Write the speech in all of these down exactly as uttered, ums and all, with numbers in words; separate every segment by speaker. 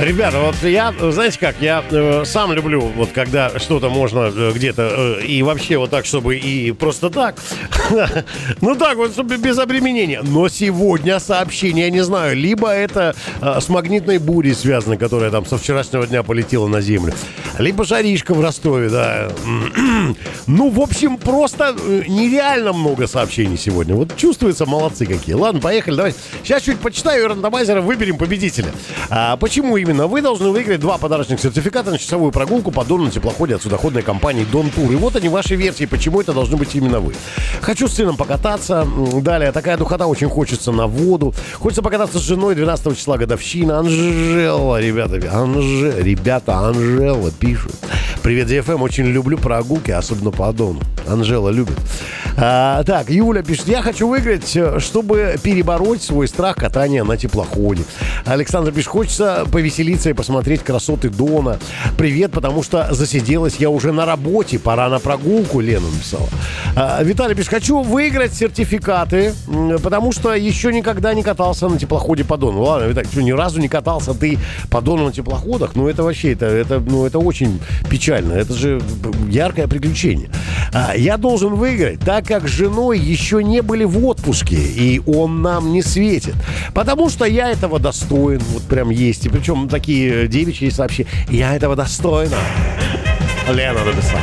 Speaker 1: Ребята, вот я, знаете как, я э, сам люблю, вот когда что-то можно э, где-то э, и вообще вот так, чтобы и просто так. Ну так вот, чтобы без обременения. Но сегодня сообщение, я не знаю, либо это э, с магнитной бурей связано, которая там со вчерашнего дня полетела на землю, либо жаришка в Ростове, да. Ну, в общем, просто нереально много сообщений сегодня. Вот чувствуется, молодцы какие. Ладно, поехали, давайте. Сейчас чуть почитаю рандомайзера, выберем победителя. А, почему именно? Вы должны выиграть два подарочных сертификата на часовую прогулку по Дону на теплоходе от судоходной компании Дон Тур. И вот они, ваши версии, почему это должны быть именно вы. Хочу с сыном покататься. Далее, такая духота, очень хочется на воду. Хочется покататься с женой, двенадцатого числа годовщина. Анжела, ребята, Анже, ребята, Анжела пишет. Привет, ди эф эм, очень люблю прогулки, особенно по Дону. Анжела любит. А, так, Юля пишет, я хочу выиграть, чтобы перебороть свой страх катания на теплоходе. Александр пишет, хочется повеселиться и посмотреть красоты Дона. Привет, потому что засиделась я уже на работе, пора на прогулку, Лена написала. А, Виталий пишет, хочу выиграть сертификаты, потому что еще никогда не катался на теплоходе по Дону. Ладно, Виталий, что, ни разу не катался ты по Дону на теплоходах? Ну, это вообще, это, это, ну, это очень печально. Это же яркое приключение. А, я должен выиграть, так как с женой еще не были в отпуске, и он нам не светит. Потому что я этого достоин. Вот прям есть. И причем такие девичьи сообщения. Я этого достойна. Лена написала.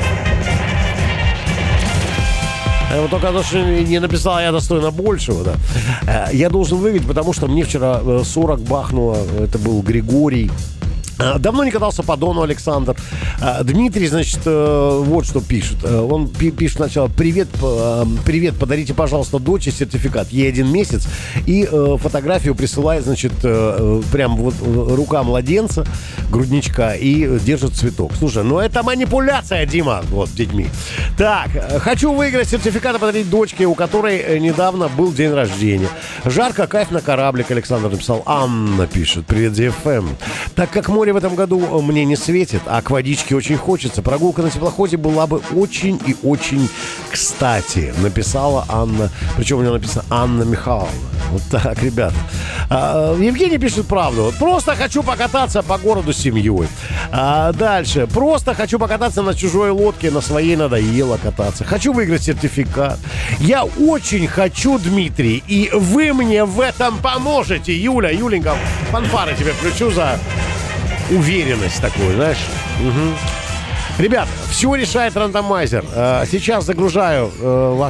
Speaker 1: Вот только то, что не написала, я достойна большего, да. Я должен выиграть, потому что мне вчера сорок бахнуло. Это был Григорий. Давно не катался по Дону, Александр. Дмитрий, значит, вот что пишет. Он пишет сначала: привет, привет, подарите, пожалуйста, доче сертификат. Ей один месяц. И фотографию присылает, значит, прям вот рука младенца, грудничка, и держит цветок. Слушай, ну это манипуляция, Дима, вот, с детьми. Так, хочу выиграть сертификат и подарить дочке, у которой недавно был день рождения. Жарко, кайф на кораблик, Александр написал. Анна пишет. Привет, ди эф эм. Так как море в этом году мне не светит, а к водичке очень хочется, прогулка на теплоходе была бы очень и очень кстати, написала Анна. Причем у нее написано Анна Михайловна. Вот так, ребята. А, Евгений пишет правду. Вот просто хочу покататься по городу с семьей. А, дальше. Просто хочу покататься на чужой лодке, на своей надоело кататься. Хочу выиграть сертификат. Я очень хочу, Дмитрий, и вы мне в этом поможете. Юля, Юленька, фанфары тебе включу за уверенность такую, знаешь. Угу. Ребят, все решает рандомайзер. Сейчас загружаю ваш